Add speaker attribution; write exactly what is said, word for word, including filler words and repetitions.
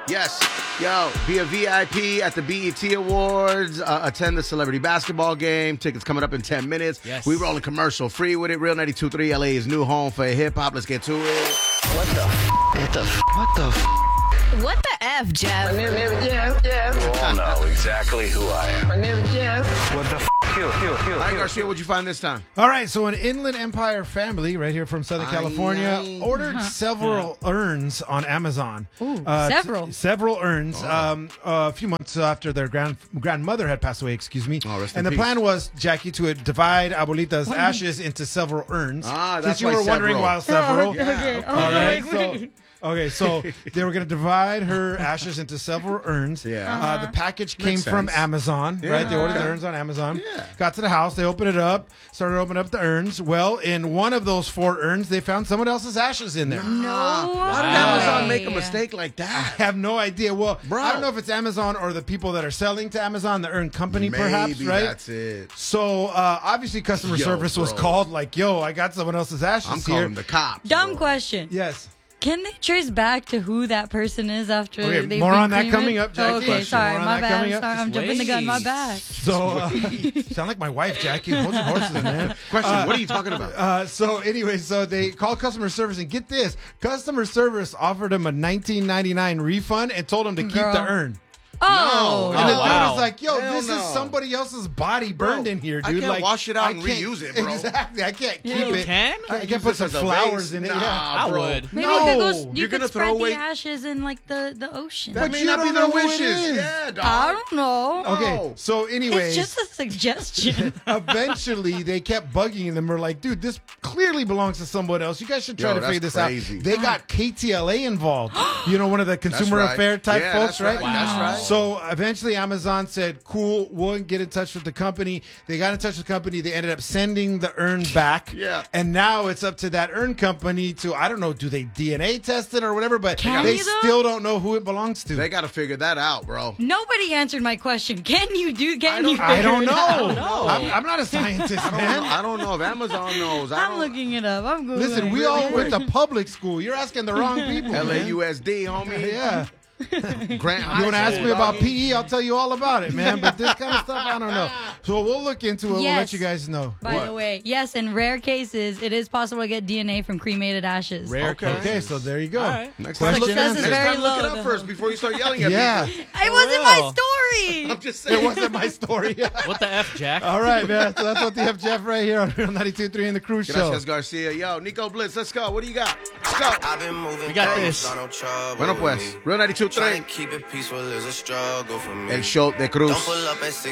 Speaker 1: Yes. Yo, be a V I P at the B E T Awards. Uh, attend the celebrity basketball game. Tickets coming up in ten minutes.
Speaker 2: Yes.
Speaker 1: We rolling commercial free with it. Real ninety-two point three L A's new home for hip hop. Let's get to it.
Speaker 3: What the f? What the f? What the f?
Speaker 4: What the F, Jeff?
Speaker 5: My name is Jeff. Jeff.
Speaker 3: You all know exactly who I am.
Speaker 5: My name is Jeff.
Speaker 3: What the f? Kill, kill, kill,
Speaker 1: Hi,
Speaker 3: kill.
Speaker 1: Garcia. What'd you find this time?
Speaker 6: All right, so an Inland Empire family right here from Southern
Speaker 1: Aye,
Speaker 6: California
Speaker 1: aye.
Speaker 6: ordered several urns on Amazon.
Speaker 4: Ooh,
Speaker 6: Uh, t-
Speaker 4: several.
Speaker 6: several urns. Um, a few months after their grand grandmother had passed away, excuse me.
Speaker 1: Oh, rest in
Speaker 6: and the
Speaker 1: peace.
Speaker 6: plan was, Jackie, to divide Abuelita's ashes into several urns.
Speaker 1: Ah,
Speaker 6: Since
Speaker 1: that's
Speaker 6: you
Speaker 1: why
Speaker 6: were wondering
Speaker 1: several.
Speaker 6: why several.
Speaker 4: Okay. Oh,
Speaker 6: All right,
Speaker 4: wait,
Speaker 6: so
Speaker 4: wait.
Speaker 6: okay, so they were going to divide her ashes into several urns.
Speaker 1: Yeah.
Speaker 6: Uh, the package came
Speaker 1: Makes
Speaker 6: from
Speaker 1: sense.
Speaker 6: Amazon, right? They
Speaker 1: Yeah.
Speaker 6: ordered the urns on Amazon.
Speaker 1: Yeah.
Speaker 6: Got to the house, they opened it up, started opening up the urns. Well, in one of those four urns, they found someone else's ashes in there.
Speaker 4: No
Speaker 1: How did
Speaker 4: way.
Speaker 1: Amazon make a mistake like
Speaker 6: I
Speaker 1: that?
Speaker 6: have no idea. Well,
Speaker 1: Bro.
Speaker 6: I don't know if it's Amazon or the people that are selling to Amazon, the urn company, perhaps,
Speaker 1: Maybe
Speaker 6: right?
Speaker 1: that's it.
Speaker 6: So uh, obviously, customer
Speaker 1: Yo,
Speaker 6: service was
Speaker 1: bro.
Speaker 6: called like, "Yo, I got someone else's ashes
Speaker 1: I'm
Speaker 6: here."
Speaker 1: calling the cops.
Speaker 4: Dumb
Speaker 1: bro.
Speaker 4: question.
Speaker 6: Yes.
Speaker 4: Can they trace back to who that person is after
Speaker 6: Okay,
Speaker 4: they've
Speaker 6: more
Speaker 4: been
Speaker 6: on that
Speaker 4: cremated?
Speaker 6: coming up, Jackie.
Speaker 4: Oh, okay,
Speaker 6: Question.
Speaker 4: sorry,
Speaker 6: More on
Speaker 4: my
Speaker 6: that coming
Speaker 4: bad.
Speaker 6: up.
Speaker 4: Sorry, I'm
Speaker 2: Just
Speaker 4: jumping the gun. My
Speaker 2: wait.
Speaker 4: bad.
Speaker 6: So, uh, sound like my wife, Jackie. Hold your horses, man.
Speaker 1: Question, what are you talking about?
Speaker 6: Uh, so anyway, so they called customer service and get this, customer service offered him a nineteen ninety-nine refund and told him to keep
Speaker 4: Girl.
Speaker 6: the urn.
Speaker 4: Oh,
Speaker 6: And the
Speaker 2: Oh,
Speaker 6: dude
Speaker 2: wow.
Speaker 6: was like, "Yo,
Speaker 1: Hell
Speaker 6: this
Speaker 1: no.
Speaker 6: is somebody else's body burned
Speaker 1: Bro,
Speaker 6: in here,
Speaker 1: I
Speaker 6: dude.
Speaker 1: can't
Speaker 6: like,
Speaker 1: wash it out
Speaker 6: I
Speaker 1: and
Speaker 6: can't-
Speaker 1: reuse it, bro.
Speaker 6: Exactly, I can't keep
Speaker 2: You
Speaker 6: it.
Speaker 2: can?
Speaker 6: I
Speaker 1: Use
Speaker 6: can put
Speaker 1: this
Speaker 6: some
Speaker 1: as a
Speaker 6: flowers
Speaker 1: vase?
Speaker 6: in it.
Speaker 1: Nah,
Speaker 6: yeah.
Speaker 2: I
Speaker 1: bro.
Speaker 2: would.
Speaker 4: maybe
Speaker 6: No.
Speaker 4: you could, go, you
Speaker 1: You're
Speaker 4: could
Speaker 1: gonna
Speaker 4: spread
Speaker 1: throw away-
Speaker 4: the ashes in like the, the ocean.
Speaker 1: That
Speaker 6: But
Speaker 1: may
Speaker 6: you
Speaker 1: not
Speaker 6: don't
Speaker 1: be their
Speaker 6: know who it
Speaker 1: wishes.
Speaker 6: is.
Speaker 1: Yeah, dog.
Speaker 4: I don't know.
Speaker 6: Okay, so anyways,
Speaker 4: It's just a suggestion.
Speaker 6: eventually they kept bugging them. We're like, dude, this clearly belongs to someone else. You guys should try
Speaker 1: Yo,
Speaker 6: to
Speaker 1: that's
Speaker 6: figure this
Speaker 1: crazy.
Speaker 6: out. They got K T L A involved. You know, one of the consumer
Speaker 1: right.
Speaker 6: affair type
Speaker 1: Yeah,
Speaker 6: folks,
Speaker 1: that's
Speaker 6: right?
Speaker 1: right. That's right.
Speaker 6: So eventually Amazon said, cool, we'll get in touch with the company. They got in touch with the company. They ended up sending the urn back.
Speaker 1: Yeah.
Speaker 6: And now it's up to that urn company to, I don't know, do they D N A test it or whatever? But
Speaker 4: Can
Speaker 6: they
Speaker 4: you, though?
Speaker 6: still don't know who it belongs to.
Speaker 1: They got to figure that out, bro.
Speaker 4: Nobody answered my question. Can you do? Can
Speaker 1: don't-
Speaker 4: you?
Speaker 6: I don't
Speaker 4: figure it
Speaker 6: know.
Speaker 4: out?
Speaker 2: know.
Speaker 6: I'm, I'm not a scientist,
Speaker 1: I don't,
Speaker 6: man.
Speaker 1: know, I don't know if Amazon knows. I
Speaker 4: I'm
Speaker 1: don't,
Speaker 4: looking it up. I'm Googling.
Speaker 6: Listen, we all went to public school. You're asking the wrong people.
Speaker 1: L A
Speaker 6: man.
Speaker 1: U S D, homie.
Speaker 6: Yeah.
Speaker 1: Grant
Speaker 6: You want to ask me about
Speaker 1: P E?
Speaker 6: P E? I'll tell you all about it, man. But this kind of stuff, I don't know. So we'll look into it. We'll let
Speaker 4: Yes.
Speaker 6: you guys know.
Speaker 4: By
Speaker 1: What?
Speaker 4: the way, yes, in rare cases, it is possible to get D N A from cremated ashes.
Speaker 2: Rare
Speaker 1: Okay.
Speaker 6: Okay, so there you go.
Speaker 2: All right.
Speaker 1: Next time,
Speaker 6: Question
Speaker 1: look,
Speaker 4: Success is
Speaker 1: next
Speaker 4: very
Speaker 1: time look it
Speaker 4: low,
Speaker 1: up
Speaker 4: though.
Speaker 1: first before you start yelling at
Speaker 6: Yeah.
Speaker 1: people.
Speaker 4: It wasn't my
Speaker 2: real.
Speaker 4: story.
Speaker 1: I'm just saying.
Speaker 6: It wasn't my story.
Speaker 2: What the F, Jack?
Speaker 6: All right, man. So that's what the F Jeff right here on Real ninety-two point three in the Cruise Show.
Speaker 1: Gracias, Garcia. Yo, Nico Blitz, let's go. What do you got? Let's go.
Speaker 7: I've been moving
Speaker 2: We got
Speaker 7: fast,
Speaker 2: this.
Speaker 7: so no trouble
Speaker 1: Bueno,
Speaker 7: with
Speaker 1: pues.
Speaker 7: me.
Speaker 1: Real ninety-two point
Speaker 7: Trying
Speaker 1: three.
Speaker 7: to keep it peaceful is a struggle for me.
Speaker 1: El show de Cruz.
Speaker 7: Don't pull up at six